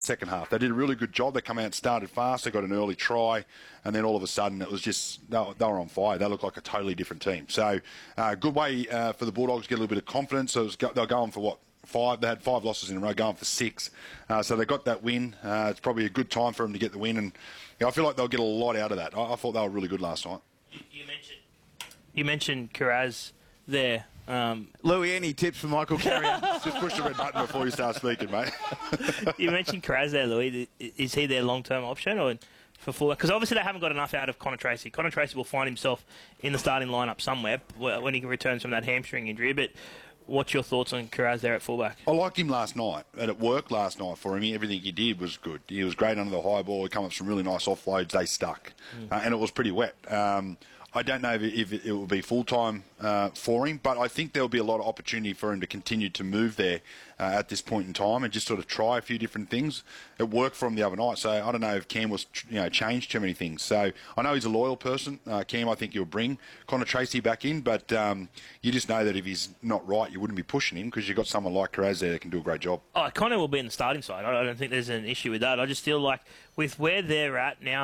second half. They did a really good job. They come out and started fast. They got an early try, and then all of a sudden it was just they were on fire. They looked like a totally different team. So good way for the Bulldogs to get a little bit of confidence. So they're going for what? 5. They had 5 losses in a row, going for 6. So they got that win. It's probably a good time for them to get the win, and I feel like they'll get a lot out of that. I thought they were really good last night. You mentioned Kiraz there. Louis, any tips for Michael Carrier? Just push the red button before you start speaking, mate. You mentioned Kiraz there, Louis. Is he their long-term option or for fullback? Because obviously they haven't got enough out of Connor Tracy. Connor Tracy will find himself in the starting lineup somewhere when he returns from that hamstring injury. But what's your thoughts on Kiraz there at fullback? I liked him last night, and it worked last night for him. Everything he did was good. He was great under the high ball. He came up with some really nice offloads. They stuck, and it was pretty wet. I don't know if it will be full-time for him, but I think there will be a lot of opportunity for him to continue to move there at this point in time and just sort of try a few different things. It worked for him the other night, so I don't know if Cam was changed too many things. So I know he's a loyal person. Cam, I think he'll bring Connor Tracy back in, but you just know that if he's not right, you wouldn't be pushing him because you've got someone like Kiraz there that can do a great job. Oh, Connor will be in the starting side. I don't think there's an issue with that. I just feel like with where they're at now,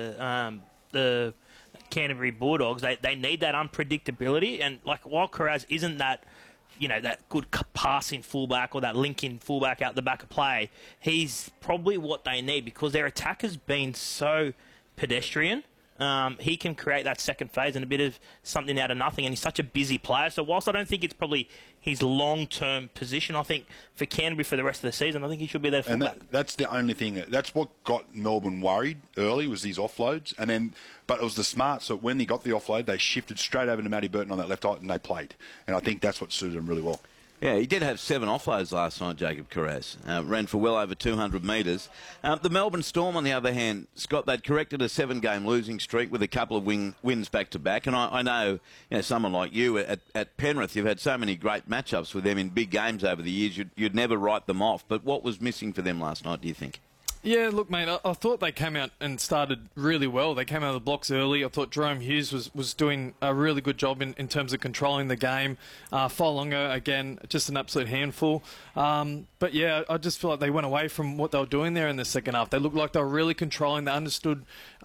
the Canterbury Bulldogs, they need that unpredictability, and like while Kiraz isn't that that good passing fullback or that linking fullback out the back of play, he's probably what they need because their attack has been so pedestrian. He can create that second phase and a bit of something out of nothing, and he's such a busy player. So whilst I don't think it's probably his long-term position, I think for Canterbury for the rest of the season, I think he should be there fullback. And that's the only thing. That's what got Melbourne worried early was these offloads, but it was the smarts. So when they got the offload, they shifted straight over to Matty Burton on that left side, and they played. And I think that's what suited them really well. Yeah, he did have 7 offloads last night, Jacob Kiraz. Ran for well over 200 metres. The Melbourne Storm, on the other hand, Scott, they'd corrected a 7-game losing streak with a couple of wins back-to-back. And I know, someone like you at Penrith, you've had so many great matchups with them in big games over the years, you'd never write them off. But what was missing for them last night, do you think? Yeah, look, mate, I thought they came out and started really well. They came out of the blocks early. I thought Jerome Hughes was doing a really good job in terms of controlling the game. Failonga, again, just an absolute handful. But, yeah, I just feel like they went away from what they were doing there in the second half. They looked like they were really controlling. They understood,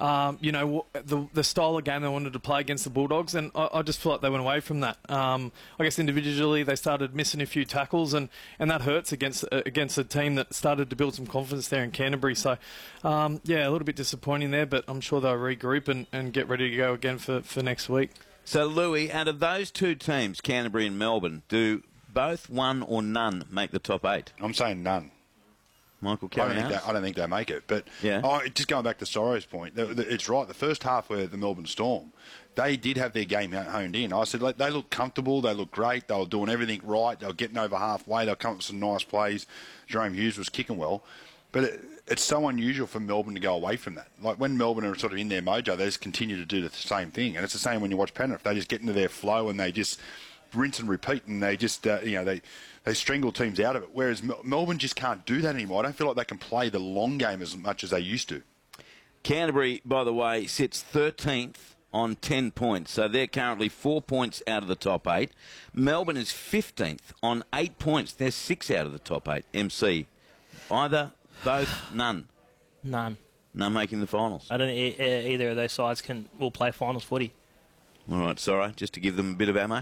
the style of game they wanted to play against the Bulldogs, and I just feel like they went away from that. I guess individually they started missing a few tackles, and that hurts against a team that started to build some confidence there in Canterbury. So, a little bit disappointing there, but I'm sure they'll regroup and get ready to go again for next week. So, Louis, out of those two teams, Canterbury and Melbourne, do both one or none make the top 8? I'm saying none. Michael I don't think they make it. But just going back to Sorrow's point, it's right. The first half where the Melbourne Storm, they did have their game honed in. I said they look comfortable. They look great. They were doing everything right. They were getting over halfway. They were coming up with some nice plays. Jerome Hughes was kicking well. But it's so unusual for Melbourne to go away from that. Like when Melbourne are sort of in their mojo, they just continue to do the same thing. And it's the same when you watch Penrith. They just get into their flow and they just rinse and repeat, and they just, they strangle teams out of it. Whereas Melbourne just can't do that anymore. I don't feel like they can play the long game as much as they used to. Canterbury, by the way, sits 13th on 10 points. So they're currently 4 points out of the top 8. Melbourne is 15th on 8 points. They're 6 out of the top 8. MC, either... Both, none. None. None making the finals. I don't think either of those sides will play finals footy. All right, sorry, just to give them a bit of ammo.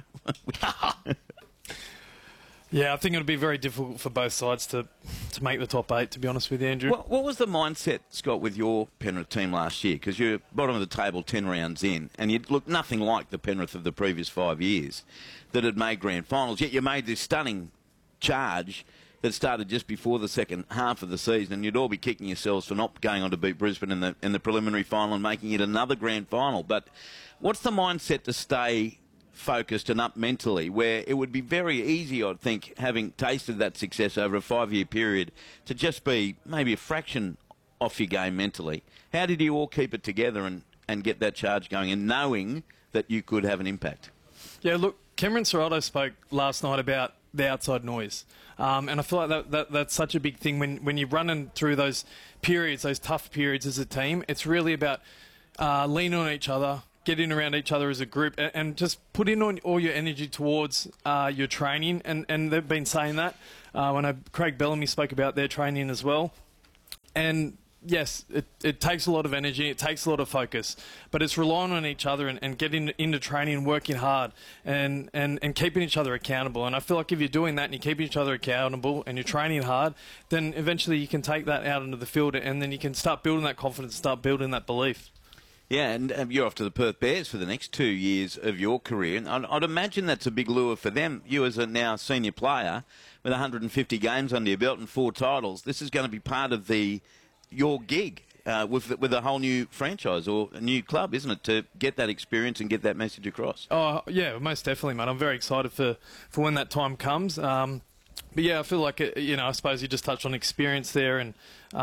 Yeah, I think it'll be very difficult for both sides to make the top 8, to be honest with you, Andrew. What was the mindset, Scott, with your Penrith team last year? Because you're bottom of the table 10 rounds in, and you look nothing like the Penrith of the previous 5 years that had made grand finals, yet you made this stunning charge that started just before the second half of the season, and you'd all be kicking yourselves for not going on to beat Brisbane in the preliminary final and making it another grand final. But what's the mindset to stay focused and up mentally, where it would be very easy, I think, having tasted that success over a 5-year period, to just be maybe a fraction off your game mentally? How did you all keep it together and get that charge going and knowing that you could have an impact? Yeah, look, Cameron Serrato spoke last night about the outside noise. And I feel like that's such a big thing when you're running through those periods, those tough periods as a team. It's really about leaning on each other, getting around each other as a group, and just putting on all your energy towards your training. And they've been saying that. When Craig Bellamy spoke about their training as well. And yes, it takes a lot of energy, it takes a lot of focus, but it's relying on each other and getting into training and working hard and keeping each other accountable. And I feel like if you're doing that and you're keeping each other accountable and you're training hard, then eventually you can take that out into the field and then you can start building that confidence, start building that belief. Yeah, and you're off to the Perth Bears for the next 2 years of your career. And I'd imagine that's a big lure for them. You as a now senior player with 150 games under your belt and 4 titles, this is going to be part of your gig with a whole new franchise or a new club, isn't it, to get that experience and get that message across? Oh, yeah, most definitely, mate. I'm very excited for when that time comes. But yeah, I feel like, I suppose you just touched on experience there, and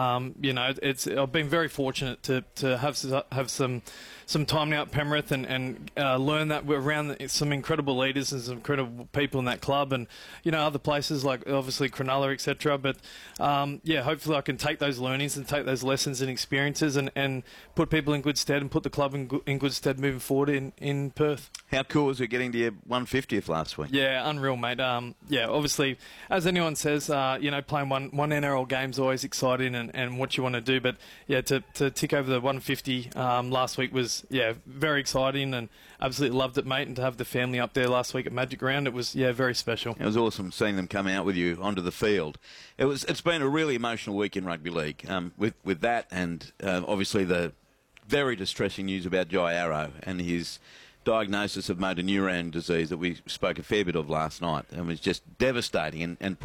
I've been very fortunate to have some time now at Penrith and learn that we're around some incredible leaders and some incredible people in that club, and other places like obviously Cronulla, etc. But hopefully I can take those learnings and take those lessons and experiences and put people in good stead and put the club in good stead moving forward in Perth. How cool was it getting to your 150th last week? Yeah, unreal, mate. Obviously, as anyone says, playing one NRL game is always exciting and what you want to do. But yeah, to tick over the 150 last week was very exciting, and absolutely loved it, mate. And to have the family up there last week at Magic Round, it was very special. It was awesome seeing them come out with you onto the field. It's been a really emotional week in rugby league with that, and obviously the very distressing news about Jai Arrow and his diagnosis of motor neurone disease that we spoke a fair bit of last night. It was just devastating and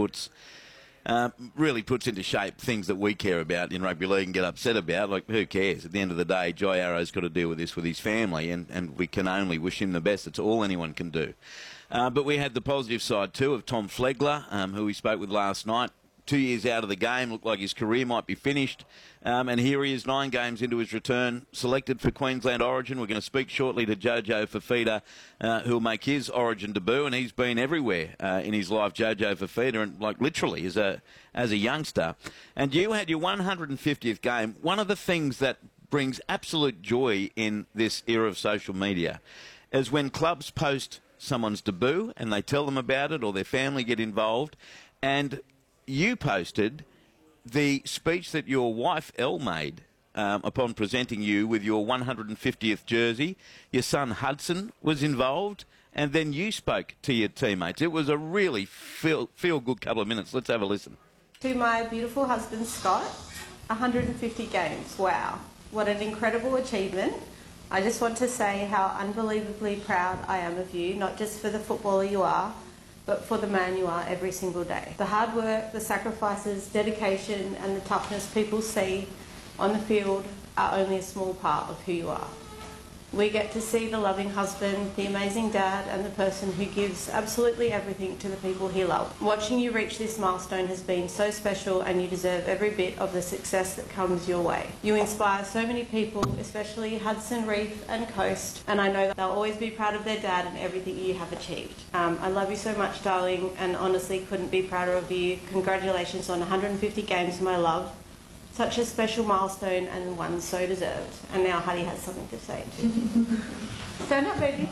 really puts into shape things that we care about in rugby league and get upset about. Like, who cares? At the end of the day, Jai Arrow's got to deal with this with his family, and we can only wish him the best. It's all anyone can do. But we had the positive side too of Tom Flegler, who we spoke with last night. 2 years out of the game, looked like his career might be finished. And here he is, 9 games into his return, selected for Queensland Origin. We're going to speak shortly to Jojo Fifita, who'll make his Origin debut, and he's been everywhere in his life, Jojo Fifita, and like literally as a youngster. And you had your 150th game. One of the things that brings absolute joy in this era of social media is when clubs post someone's debut and they tell them about it, or their family get involved, and you posted the speech that your wife, Elle, made upon presenting you with your 150th jersey. Your son, Hudson, was involved, and then you spoke to your teammates. It was a really feel-good couple of minutes. Let's have a listen. To my beautiful husband, Scott, 150 games. Wow. What an incredible achievement. I just want to say how unbelievably proud I am of you, not just for the footballer you are, but for the man you are every single day. The hard work, the sacrifices, dedication and the toughness people see on the field are only a small part of who you are. We get to see the loving husband, the amazing dad and the person who gives absolutely everything to the people he loves. Watching you reach this milestone has been so special, and you deserve every bit of the success that comes your way. You inspire so many people, especially Hudson, Reef and Coast, and I know that they'll always be proud of their dad and everything you have achieved. I love you so much, darling, and honestly couldn't be prouder of you. Congratulations on 150 games, my love. Such a special milestone, and one so deserved. And now Huddy has something to say too. Stand up, baby.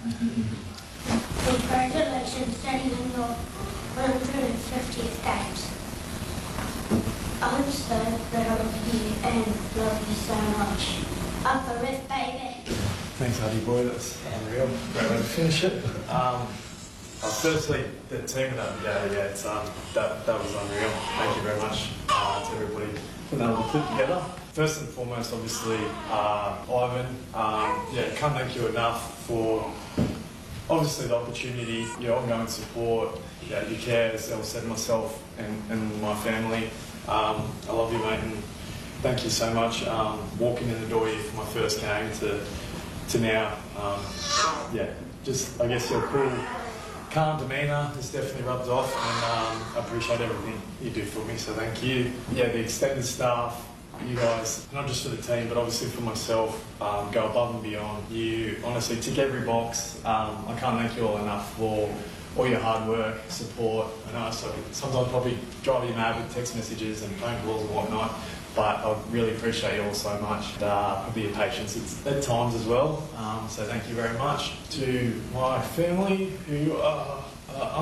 Congratulations, Daddy, on your 150th games. I'm so proud of you and love you so much. Up for it, baby. Thanks, Huddy boy. That's unreal. Great way to finish it. Firstly, the team that that was unreal. Thank you very much to everybody for that little clip together. First and foremost, obviously, Ivan. Can't thank you enough for obviously the opportunity, your ongoing support, your care, as I said, myself and my family. I love you, mate, and thank you so much. Walking in the door here for my first game to now, just I guess your cool, calm demeanour has definitely rubbed off, and I appreciate everything you do for me, so thank you. Yeah, the extended staff, you guys, not just for the team, but obviously for myself, go above and beyond. You honestly tick every box. I can't thank you all enough for all your hard work, support. I know sometimes probably drive you mad with text messages and phone calls and whatnot, but I really appreciate you all so much. For your patience at times as well. So thank you very much. To my family, who are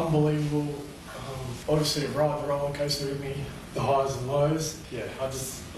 obviously ride the roller coaster with me, the highs and lows. Yeah,